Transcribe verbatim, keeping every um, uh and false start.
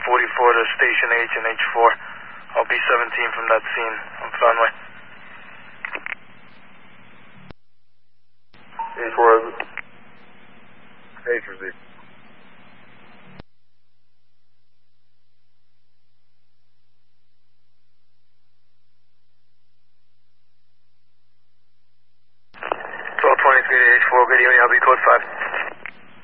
forty-four to Station H and H four. I'll be seventeen from that scene on Fenway. H four has it. H received. twelve twenty-three to H four, good evening, I'll be code five.